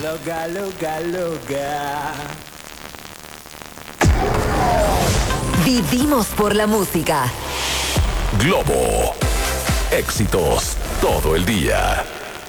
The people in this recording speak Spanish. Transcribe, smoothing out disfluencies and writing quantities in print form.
loca, loca, loca. Vivimos por la música. Globo. Éxitos todo el día.